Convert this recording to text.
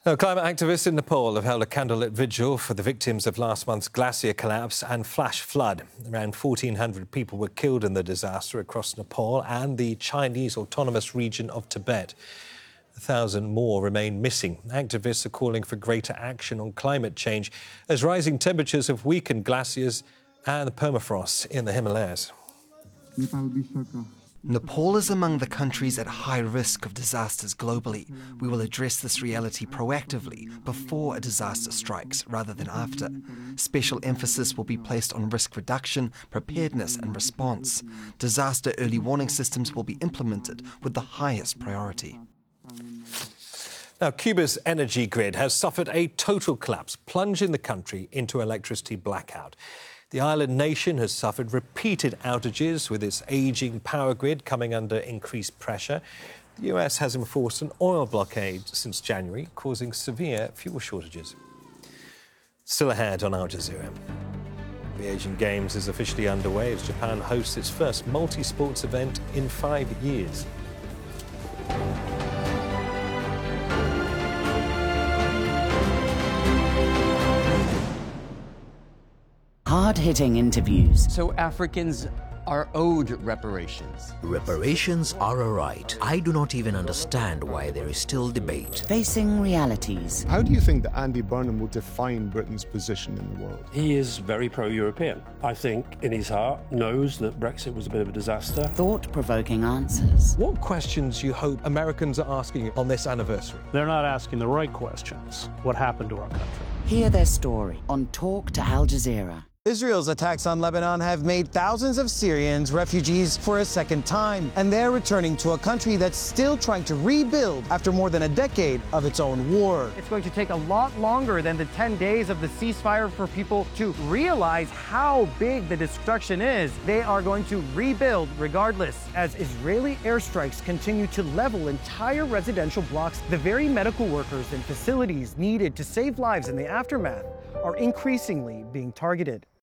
Now, climate activists in Nepal have held a candlelit vigil for the victims of last month's glacier collapse and flash flood. Around 1,400 people were killed in the disaster across Nepal and the Chinese autonomous region of Tibet. 1,000 more remain missing. Activists are calling for greater action on climate change as rising temperatures have weakened glaciers and the permafrost in the Himalayas. Nepal is among the countries at high risk of disasters globally. We will address this reality proactively before a disaster strikes rather than after. Special emphasis will be placed on risk reduction, preparedness and response. Disaster early warning systems will be implemented with the highest priority. Now, Cuba's energy grid has suffered a total collapse, plunging the country into electricity blackout. The island nation has suffered repeated outages, with its ageing power grid coming under increased pressure. The US has enforced an oil blockade since January, causing severe fuel shortages. Still ahead on Al Jazeera. The Asian Games is officially underway as Japan hosts its first multi-sports event in 5 years. Hard-hitting interviews. So Africans are owed reparations. Reparations are a right. I do not even understand why there is still debate. Facing realities. How do you think that Andy Burnham will define Britain's position in the world? He is very pro-European. I think in his heart knows that Brexit was a bit of a disaster. Thought-provoking answers. What questions do you hope Americans are asking on this anniversary? They're not asking the right questions. What happened to our country? Hear their story on Talk to Al Jazeera. Israel's attacks on Lebanon have made thousands of Syrians refugees for a second time, and they're returning to a country that's still trying to rebuild after more than a decade of its own war. It's going to take a lot longer than the 10 days of the ceasefire for people to realize how big the destruction is. They are going to rebuild regardless. As Israeli airstrikes continue to level entire residential blocks, the very medical workers and facilities needed to save lives in the aftermath are increasingly being targeted.